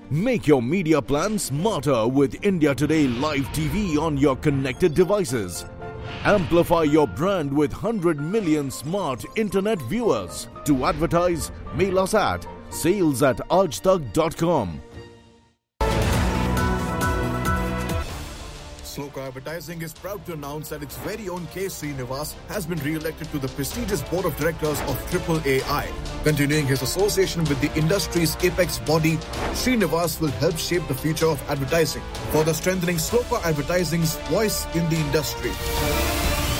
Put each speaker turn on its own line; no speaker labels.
Make your media plan smarter with India Today Live TV on your connected devices. Amplify your brand with 100 million smart internet viewers. To advertise, mail us at sales@aajtak.com.
Sloka Advertising is proud to announce that its very own K. Srinivas has been re-elected to the prestigious board of directors of AAAI. Continuing his association with the industry's apex body, Srinivas will help shape the future of advertising, further strengthening Sloka Advertising's voice in the industry.